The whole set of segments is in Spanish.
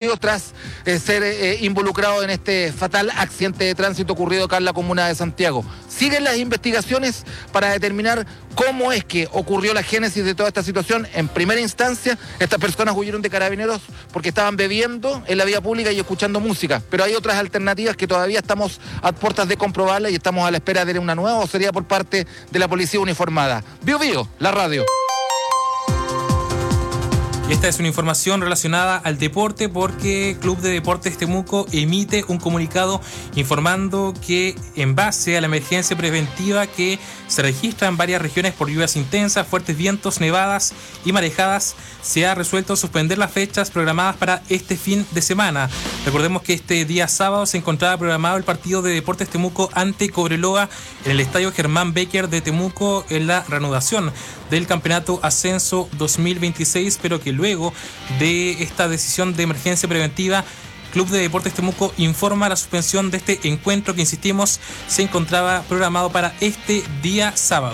fallecido tras ser involucrado en este fatal accidente de tránsito ocurrido acá en la comuna de Santiago. Siguen las investigaciones para determinar cómo es que ocurrió la génesis de toda esta situación. En primera instancia, estas personas huyeron de Carabineros porque estaban bebiendo en la vía pública y escuchando música, pero hay otras alternativas que todavía estamos a puertas de comprobarlas y estamos a la espera de una nueva vocería por parte de la policía uniformada. Bio Bio, la radio. Esta es una información relacionada al deporte porque Club de Deportes Temuco emite un comunicado informando que en base a la emergencia preventiva que se registra en varias regiones por lluvias intensas, fuertes vientos, nevadas y marejadas, se ha resuelto suspender las fechas programadas para este fin de semana. Recordemos que este día sábado se encontraba programado el partido de Deportes Temuco ante Cobreloa en el estadio Germán Becker de Temuco en la reanudación del campeonato Ascenso 2026, pero que luego de esta decisión de emergencia preventiva, Club de Deportes Temuco informa la suspensión de este encuentro que, insistimos, se encontraba programado para este día sábado.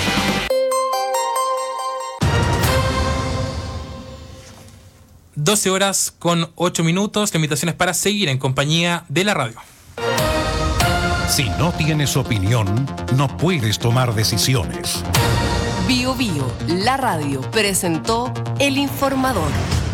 (12:08). La invitación es para seguir en compañía de la radio. Si no tienes opinión, no puedes tomar decisiones. Bio Bio, la radio, presentó El Informador.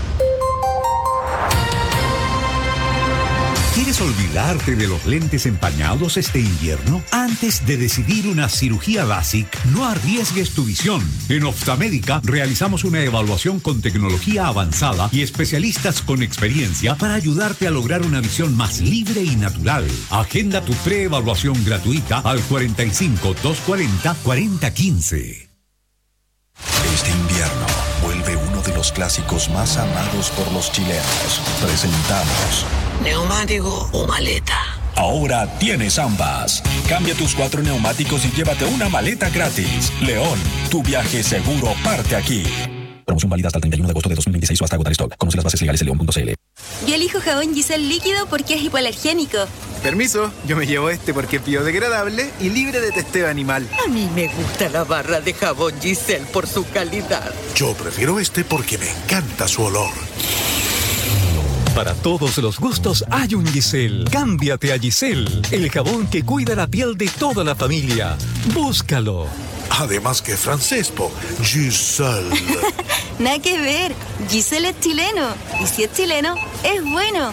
¿Quieres olvidarte de los lentes empañados este invierno? Antes de decidir una cirugía LASIK, no arriesgues tu visión. En Optamédica realizamos una evaluación con tecnología avanzada y especialistas con experiencia para ayudarte a lograr una visión más libre y natural. Agenda tu preevaluación gratuita al 45 240 4015. Este invierno vuelve uno de los clásicos más amados por los chilenos. Presentamos ¿neumático o maleta? Ahora tienes ambas. Cambia tus 4 neumáticos y llévate una maleta gratis. León, tu viaje seguro parte aquí. Promoción válida hasta el 31 de agosto de 2026 o hasta agotar stock. Conoce las bases legales en león.cl. Yo elijo jabón Giselle líquido porque es hipoalergénico. Permiso, yo me llevo este porque es biodegradable y libre de testeo animal. A mí me gusta la barra de jabón Giselle por su calidad. Yo prefiero este porque me encanta su olor. Para todos los gustos hay un Giselle. Cámbiate a Giselle, el jabón que cuida la piel de toda la familia. Búscalo. Además que francés, Giselle. Nada que ver, Giselle es chileno. Y si es chileno, es bueno.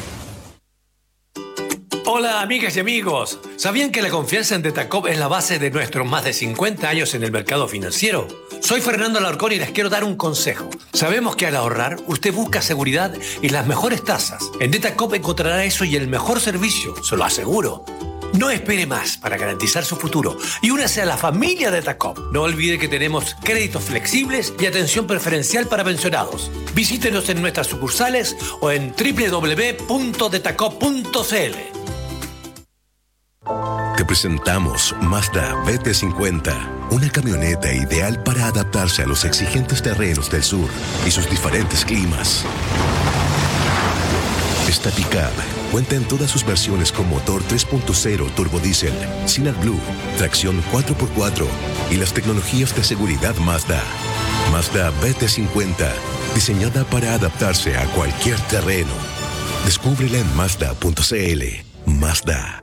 Hola amigas y amigos, ¿sabían que la confianza en Detacop es la base de nuestros más de 50 años en el mercado financiero? Soy Fernando Alarcón y les quiero dar un consejo. Sabemos que al ahorrar, usted busca seguridad y las mejores tasas. En Detacop encontrará eso y el mejor servicio, se lo aseguro. No espere más para garantizar su futuro y únase a la familia Detacop. No olvide que tenemos créditos flexibles y atención preferencial para pensionados. Visítenos en nuestras sucursales o en www.detacop.cl. Te presentamos Mazda BT50, una camioneta ideal para adaptarse a los exigentes terrenos del sur y sus diferentes climas. Esta pickup cuenta en todas sus versiones con motor 3.0 turbodiesel, sin AdBlue, tracción 4x4 y las tecnologías de seguridad Mazda. Mazda BT50, diseñada para adaptarse a cualquier terreno. Descúbrela en Mazda.cl. Mazda.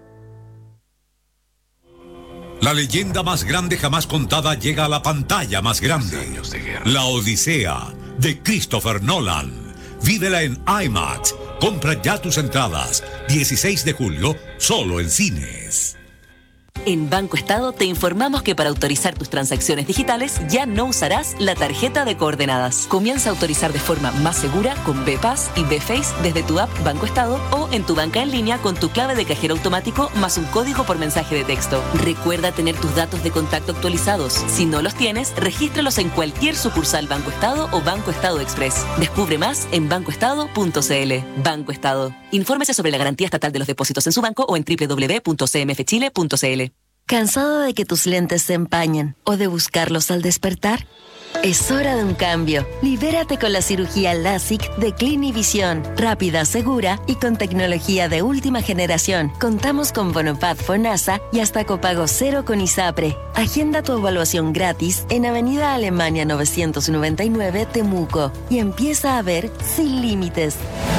La leyenda más grande jamás contada llega a la pantalla más grande. La Odisea, de Christopher Nolan. Vívela en IMAX. Compra ya tus entradas. 16 de julio, solo en cines. En Banco Estado te informamos que para autorizar tus transacciones digitales ya no usarás la tarjeta de coordenadas. Comienza a autorizar de forma más segura con BPass y BFace desde tu app Banco Estado o en tu banca en línea con tu clave de cajero automático más un código por mensaje de texto. Recuerda tener tus datos de contacto actualizados. Si no los tienes, regístralos en cualquier sucursal Banco Estado o Banco Estado Express. Descubre más en bancoestado.cl. Banco Estado. Infórmese sobre la garantía estatal de los depósitos en su banco o en www.cmfchile.cl. ¿Cansado de que tus lentes se empañen o de buscarlos al despertar? Es hora de un cambio. Libérate con la cirugía LASIK de Clinivision. Rápida, segura y con tecnología de última generación. Contamos con Bonopat FONASA y hasta copago cero con ISAPRE. Agenda tu evaluación gratis en Avenida Alemania 999 Temuco y empieza a ver sin límites.